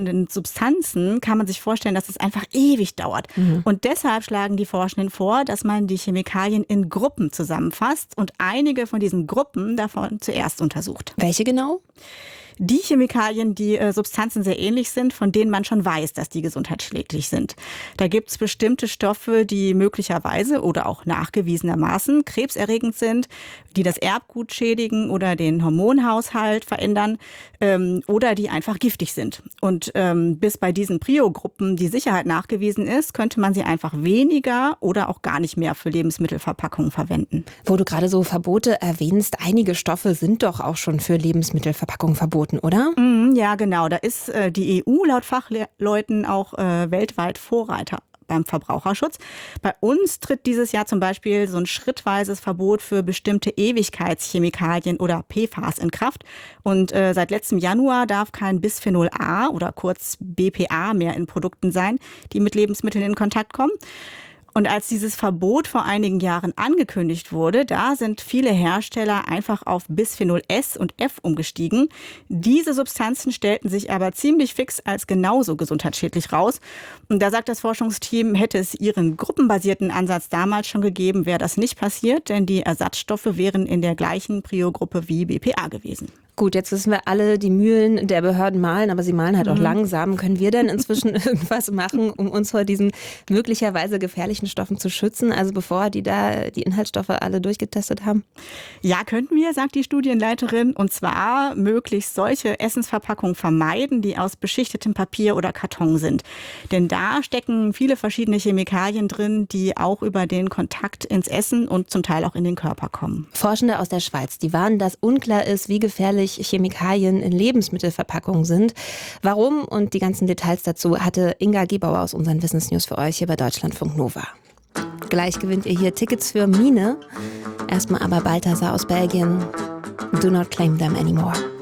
Substanzen kann man sich vorstellen, dass es einfach ewig dauert. Und deshalb schlagen die Forschenden vor, dass man die Chemikalien in Gruppen zusammenfasst und einige von diesen Gruppen davon zuerst untersucht. Welche genau? Die Chemikalien, die Substanzen sehr ähnlich sind, von denen man schon weiß, dass die gesundheitsschädlich sind. Da gibt es bestimmte Stoffe, die möglicherweise oder auch nachgewiesenermaßen krebserregend sind, die das Erbgut schädigen oder den Hormonhaushalt verändern oder die einfach giftig sind. Und bis bei diesen Prio-Gruppen die Sicherheit nachgewiesen ist, könnte man sie einfach weniger oder auch gar nicht mehr für Lebensmittelverpackungen verwenden. Wo du gerade so Verbote erwähnst, einige Stoffe sind doch auch schon für Lebensmittelverpackungen verboten, oder? Ja, genau. Da ist die EU laut Fachleuten auch weltweit Vorreiter beim Verbraucherschutz. Bei uns tritt dieses Jahr zum Beispiel so ein schrittweises Verbot für bestimmte Ewigkeitschemikalien oder PFAS in Kraft. Und seit letztem Januar darf kein Bisphenol A oder kurz BPA mehr in Produkten sein, die mit Lebensmitteln in Kontakt kommen. Und als dieses Verbot vor einigen Jahren angekündigt wurde, da sind viele Hersteller einfach auf Bisphenol S und F umgestiegen. Diese Substanzen stellten sich aber ziemlich fix als genauso gesundheitsschädlich raus. Und da sagt das Forschungsteam, hätte es ihren gruppenbasierten Ansatz damals schon gegeben, wäre das nicht passiert, denn die Ersatzstoffe wären in der gleichen Prio-Gruppe wie BPA gewesen. Gut, jetzt wissen wir alle, die Mühlen der Behörden mahlen, aber sie mahlen halt auch langsam. Können wir denn inzwischen irgendwas machen, um uns vor diesen möglicherweise gefährlichen Stoffen zu schützen? Also bevor die da die Inhaltsstoffe alle durchgetestet haben? Ja, könnten wir, sagt die Studienleiterin. Und zwar möglichst solche Essensverpackungen vermeiden, die aus beschichtetem Papier oder Karton sind. Denn da stecken viele verschiedene Chemikalien drin, die auch über den Kontakt ins Essen und zum Teil auch in den Körper kommen. Forschende aus der Schweiz, die warnen, dass unklar ist, wie gefährlich Chemikalien in Lebensmittelverpackungen sind. Warum und die ganzen Details dazu hatte Inga Gebauer aus unseren Wissensnews für euch hier bei Deutschlandfunk Nova. Gleich gewinnt ihr hier Tickets für Mine. Erstmal aber Balthasar aus Belgien. Do not claim them anymore.